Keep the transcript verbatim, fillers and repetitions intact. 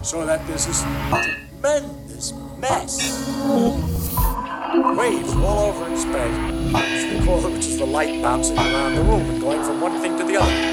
so that there's this tremendous mess. Waves all over in space, which is the light bouncing around the room and going from one thing to the other.